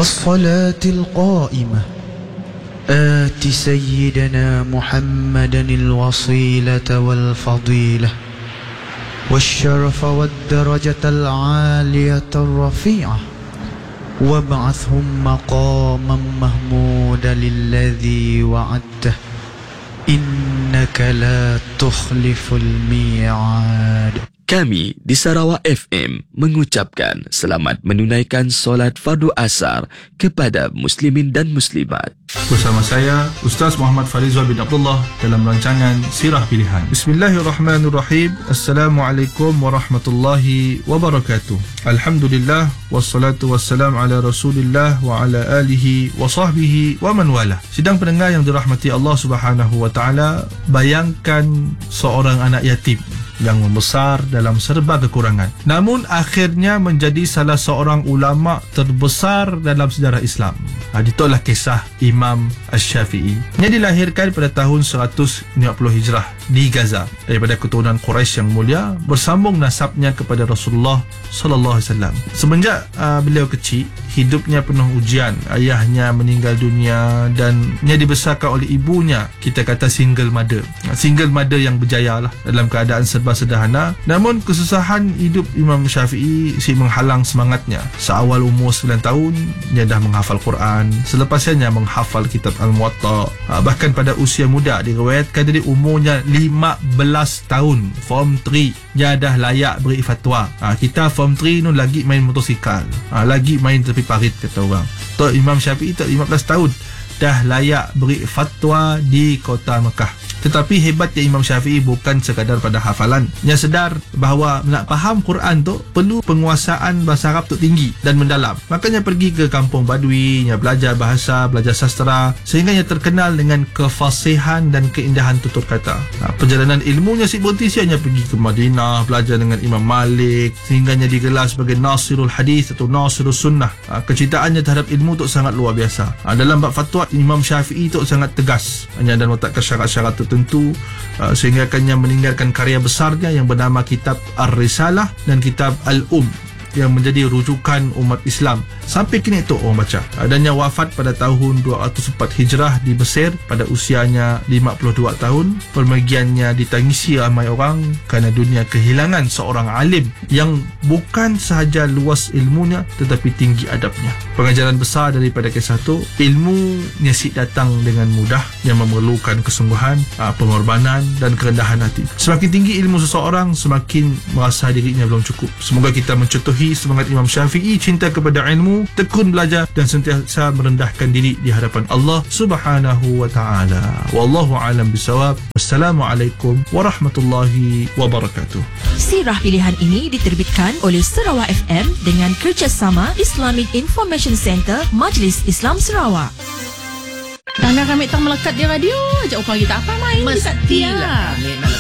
والصلاة القائمة آت سيدنا محمدا الوصيلة والفضيلة والشرف والدرجة العالية الرفيعة وابعثهم مقاما محمودا الذي وعدته إنك لا تخلف الميعاد. Kami di Sarawak FM mengucapkan selamat menunaikan solat fardu asar kepada muslimin dan muslimat. Bersama saya Ustaz Muhammad Farizal bin Abdullah dalam rancangan Sirah Pilihan. Bismillahirrahmanirrahim. Assalamualaikum warahmatullahi wabarakatuh. Alhamdulillah wassalatu wassalam ala Rasulillah wa ala alihi wa sahbihi wa man wala. Sidang pendengar yang dirahmati Allah Subhanahu wa taala, bayangkan seorang anak yatim yang membesar dalam serba kekurangan, namun akhirnya menjadi salah seorang ulama terbesar dalam sejarah Islam. Itulah kisah Imam Asy-Syafi'i yang dilahirkan pada tahun 150 Hijrah di Gaza daripada keturunan Quraisy yang mulia, bersambung nasabnya kepada Rasulullah sallallahu alaihi wasallam. Semenjak beliau kecil, hidupnya penuh ujian. Ayahnya meninggal dunia dan ia dibesarkan oleh ibunya, kita kata single mother yang berjaya lah dalam keadaan serba sederhana. Namun kesusahan hidup Imam Syafi'i menghalang semangatnya. Seawal umur 9 tahun dia dah menghafal Quran, selepasnya menghafal kitab Al-Muwatta. Bahkan pada usia muda diriwayatkan dari umurnya 15 tahun, form 3, dia dah layak beri fatwa. Kita form 3 ni lagi main motosikal, lagi main tepi parit, kata orang. Tok Imam Syafi'i tak 15 tahun dah layak beri fatwa di kota Mekah. Tetapi hebatnya Imam Syafi'i bukan sekadar pada hafalan. Dia sedar bahawa nak faham Quran tu perlu penguasaan bahasa Arab tu tinggi dan mendalam. Makanya pergi ke kampung Badui, dia belajar bahasa, belajar sastra, sehingga dia terkenal dengan kefasihan dan keindahan tutur kata. Perjalanan ilmunya berhenti siapnya pergi ke Madinah, belajar dengan Imam Malik, sehingga dia digelar sebagai Nasirul Hadis atau Nasirul Sunnah. Kecintaannya terhadap ilmu tu sangat luar biasa. Dalam bab fatwa, Imam Syafi'i tu sangat tegas dan meletakkan syarat-syarat tertentu, sehingga akannya meninggalkan karya besarnya yang bernama kitab Ar-Risalah dan kitab Al-Um yang menjadi rujukan umat Islam sampai kini tu orang baca. Dan yang wafat pada tahun 204 Hijrah di Mesir pada usianya 52 tahun. Permergiannya ditangisi ramai orang kerana dunia kehilangan seorang alim yang bukan sahaja luas ilmunya tetapi tinggi adabnya. Pengajaran besar daripada kisah itu, ilmu nyesik datang dengan mudah yang memerlukan kesungguhan, pengorbanan dan kerendahan hati. Semakin tinggi ilmu seseorang, semakin merasa dirinya belum cukup. Semoga kita mencontohi semangat Imam Syafi'i, cinta kepada ilmu, tekun belajar dan sentiasa merendahkan diri di hadapan Allah Subhanahu wa taala. Wallahu a'lam bissawab. Wassalamualaikum warahmatullahi wabarakatuh. Sirah Pilihan ini diterbitkan oleh Sarawak FM dengan kerjasama Islamic Information Center Majlis Islam Sarawak. Tangan kami tak melekat di radio, ajak upah kita apa main? Mestilah.